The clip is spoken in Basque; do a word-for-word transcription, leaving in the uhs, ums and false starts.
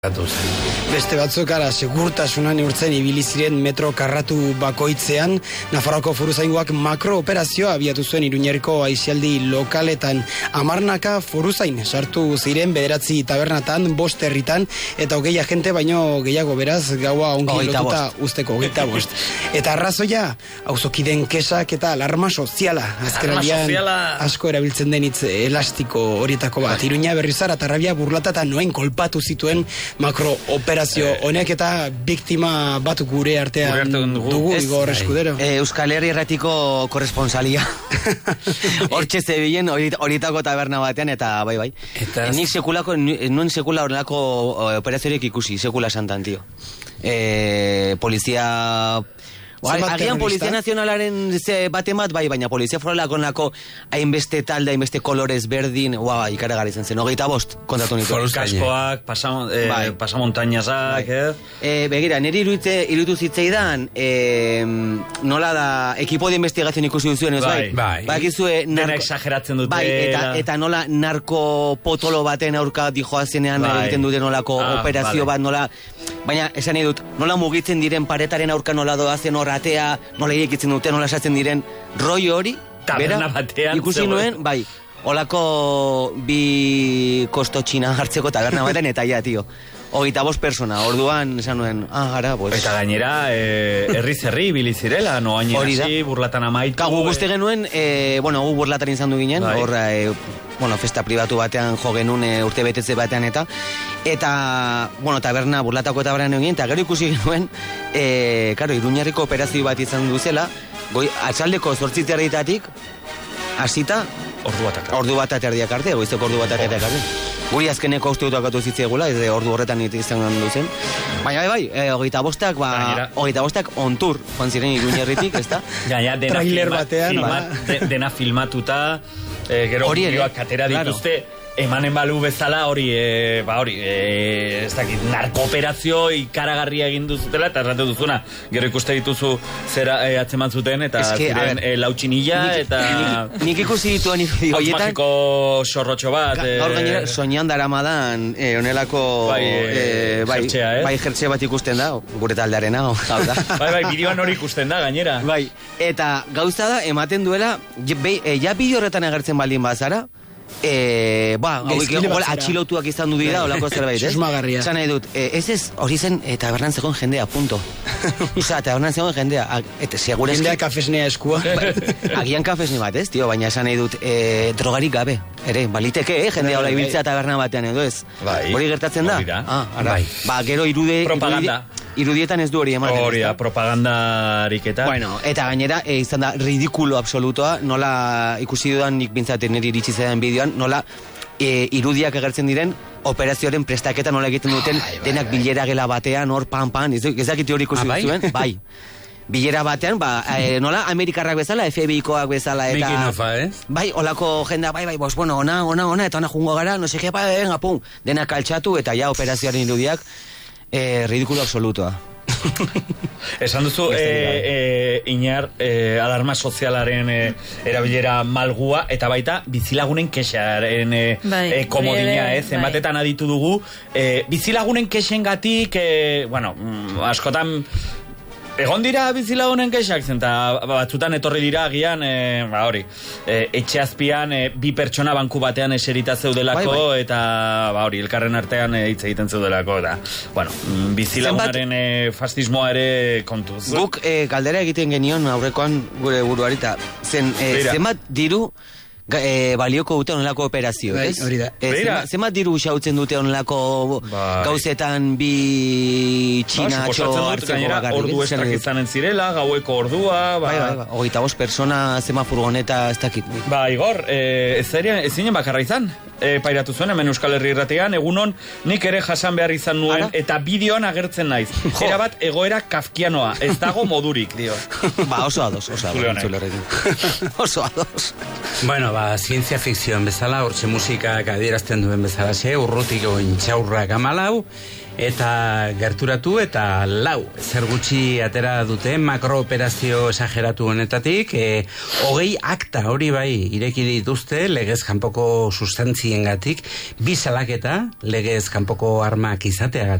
Beste batzuk ara segurtasunan neurtzen ibili ziren metro karratu bakoitzean, Nafarroako foruzaingoak makrooperazioa abiatu zuen Iruñerriko aisialdi lokaletan. Hamarnaka foruzain sartu ziren bederatzi tabernatan, bost herritan, eta hogei agente baino gehiago, beraz gaua ongi lotuta usteko, hogeita bost. Eta arrazoia, auzokideen kesak eta alarma soziala. Azkenaldian asko erabiltzen den hitz elastiko horietako bat. Iruña, Berrizara, Tarrabia, Burlata eta Noain kolpatu zituen makrooperazio honek eta biktima bat gure artean dugu, Igor Eskudero. Euskal Herri Erratiko korresponsalia. Hortxe zebilen horietako taberna batean, eta bai, bai. Nik sekulako, nuen sekula horrelako operaziorik ikusi, sekula santan, tio. Polizia... Agian Polizia Nazionalaren bate bat, bai, baina Polizia Foralako nako hainbeste talde, hainbeste kolorez berdin, ua, ikaragarri zen zen, hogeita bost kontatu nitu. Kaskoak, pasamontainazak, eh? Begira, niri irutu zitzaidan, nola da, ekipo de investigazion ikusi duzuen, ez bai? Bai, dena exageratzen dute. Bai, eta nola narkopotolo baten aurka dijoazenean egiten dute nolako operazio bat, nola... Baina, esan nahi dut, nola mugitzen diren paretaren aurka nola doazen horratea, nola irekitzen dute, nola esatzen diren roi hori, taberna batean, ikusi nuen, bai, olako bi kosto txina hartzeko taberna batean, eta ja, tio, hogeita bost persona, orduan, esan nuen, ah, ara, pues... Eta gainera, herri-zerri bilizirela, no gainera, burlatan amaitu... Kagu guzti genuen, bueno, gu burlatan izan du ginen, horra... bueno, festa pribatu batean jo genuen urte betetze batean eta eta, bueno, taberna, burlatako taberna egin, eta gero ikusi genuen e, karo, Iruñerriko operazio bat izan duzela, goi, atzaldeko zortziterritatik hasita ordu bat ordu bat aterdiak arte, goizeko ordu bat aterdiak arte. Guri azkeneko uste dut akatu zitzeegula, ez ordu horretan izan duzen. Baina bai, bai, hogeita bostak, ba, hogeita bostak ontur, joan ziren Iruñerritik, ez da? Gaina, dena, filma, filma, de, dena filmatuta, Eh, gero bideoak katera dituzte, emanen balu bezala hori, e, ba hori, e, ez dakit, narkooperazio ikaragarria egin duzutela, eta erratu duzuna, gero ikuste dituzu zera e, atzeman zuten, eta Eske, ziren e, lautxinilla, eta... Nik, nik ikusi dituen horietan... Hauts magiko sorrotxo bat... Gaur gainera, soñan daramadan, e, onelako... Bai, e, bai, jertxea, eh? Bai, jertxe bat ikusten da, gure taldearena, hau da. Bai, bai, bideoan hori ikusten da, gainera. Bai, eta gauza da, ematen duela, e, ja bideo horretan agertzen baldin bazara, Eh, ba, atxilotuak izan du dira, olako zerbait, ez? Susmagarria. Zan nahi dut, eh, ez ez, hori zen, eh, tabernan zegoen jendea, punto. Osa, tabernan zegoen jendea, eta segura jendea kafesnea eskua. Agian kafesne bat, ez, tio, baina esan nahi dut, eh, drogarik gabe, ere, baliteke, eh, jendea hola ibiltzea taberna batean, edo ez? Hori gertatzen da? Ah, ara. Ba, gero irude... Propaganda. Irudietan ez du hori ematen. Hori da, propagandarik eta... Bueno, eta gainera, e, izan da, ridikulo absolutoa, nola ikusi dudan nik bintzaten niri iritsi zaidan bideoan, nola e, irudiak agertzen diren, operazioaren prestaketa nola egiten duten, ah, bai, denak bai, bilera gela batean, hor, pan, pan, ez dakit hori ikusi ah, duzuen, bai. Bilera batean, ba, e, nola, Amerikarrak bezala, F B I-koak bezala, eta... Mikinofa, ez? Bai, olako jendea, bai, bai, bos, bueno, ona, ona, ona, eta ona jungo gara, no se jepa, venga, pum, denak altxatu, eta ja, operazioaren irudiak, Eh, ridikulo absolutoa. Esan duzu, e, e, Iñar, e, alarma sozialaren e, erabilera malgua, eta baita bizilagunen kexaren e, bai, e, komodina, ez? Bai. Zenbatetan aditu dugu, e, bizilagunen kexengatik, e, bueno, askotan... Egon dira bizilagunen kexak, zenta batzutan etorri dira agian, e, ba hori, e, etxeazpian e, bi pertsona banku batean eserita zeudelako, bai, bai, eta ba hori, elkarren artean e, hitz egiten zeudelako, eta, bueno, bizilagunaren e, fascismoa ere kontuz. Guk e, galdera egiten genion aurrekoan gure buruari, eta zen, e, zenbat diru E, balioko dute onelako operazio, ez? Hori da. E, zenbat, zenbat diru xautzen dute onelako bai, gauzetan bi txinatxo hartzeko bakarrik. Ordu estrak izanen zirela, gaueko ordua... Ba... Bai, bai, bai, hogeita bost persona zema furgoneta ez dakit. Ba, Igor, e, ez zinen bakarra izan? E, pairatu zuen, hemen Euskal Herri Irratean, egunon nik ere jasan behar izan nuen, ara? Eta bideoan agertzen naiz. Era bat, egoera kafkianoa, ez dago modurik, dio. Ba, oso ados, oso ados. Oso ados. Bueno, ba, ba, zientzia fikzioan bezala, hortxe musikak adierazten duen bezala xe, urrutiko intxaurrak amalau, eta gerturatu eta lau. Zer gutxi atera dute makrooperazio esageratu honetatik, e, hogei akta hori bai ireki dituzte legez kanpoko sustantziengatik, bi salaketa legez kanpoko armak izateagatik.